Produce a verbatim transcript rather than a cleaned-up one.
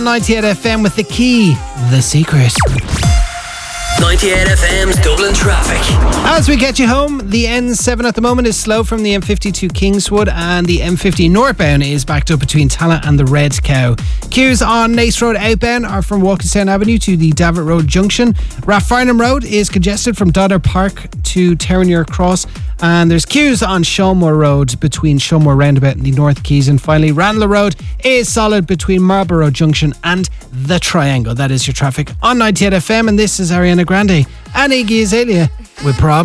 ninety-eight F M with The Key, The Secret. ninety-eight F M's Dublin traffic. As we get you home, the N seven at the moment is slow from the M fifty-two Kingswood, and the M fifty northbound is backed up between Tala and the Red Cow. Queues on Nace Road outbound are from Walkinstown Avenue to the Davitt Road Junction. Rathfarnham Road is congested from Dodder Park to Terranure Cross, and there's queues on Shawmore Road between Shawmore Roundabout and the North Quays. And finally, Randall Road is solid between Marlborough Junction and the Triangle. That is your traffic on ninety-eight F M, and this is Ariana Grande and Iggy Azalea with Prob.